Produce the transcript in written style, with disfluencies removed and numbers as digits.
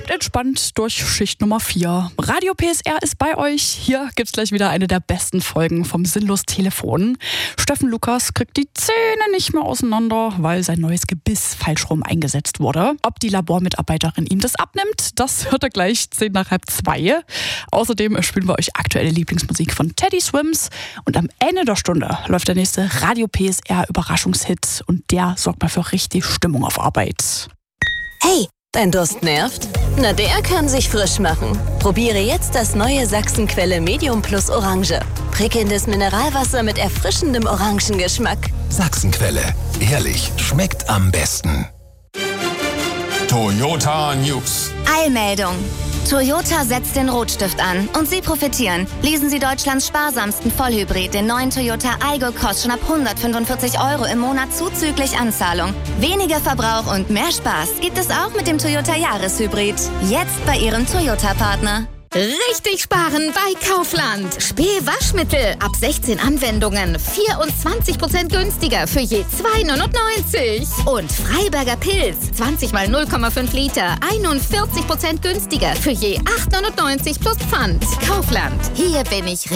Kommt entspannt durch Schicht Nummer 4. Radio PSR ist bei euch. Hier gibt's gleich wieder eine der besten Folgen vom Sinnlos-Telefon. Steffen Lukas kriegt die Zähne nicht mehr auseinander, weil sein neues Gebiss falsch rum eingesetzt wurde. Ob die Labormitarbeiterin ihm das abnimmt, das hört er gleich 1:10 Außerdem spielen wir euch aktuelle Lieblingsmusik von Teddy Swims. Und am Ende der Stunde läuft der nächste Radio PSR Überraschungshit und der sorgt mal für richtig Stimmung auf Arbeit. Hey, dein Durst nervt? Na, der kann sich frisch machen. Probiere jetzt das neue Sachsenquelle Medium Plus Orange. Prickelndes Mineralwasser mit erfrischendem Orangengeschmack. Sachsenquelle. Ehrlich, schmeckt am besten. Toyota News. Eilmeldung. Toyota setzt den Rotstift an und Sie profitieren. Leasen Sie Deutschlands sparsamsten Vollhybrid, den neuen Toyota Aygo Cross schon ab 145 € im Monat zuzüglich Anzahlung. Weniger Verbrauch und mehr Spaß gibt es auch mit dem Toyota Jahreshybrid. Jetzt bei Ihrem Toyota-Partner. Richtig sparen bei Kaufland. Spee-Waschmittel ab 16 Anwendungen 24% günstiger für je 2,99 €. Und Freiberger Pilz 20 mal 0,5 Liter 41% günstiger für je 8,99 € plus Pfand. Kaufland. Hier bin ich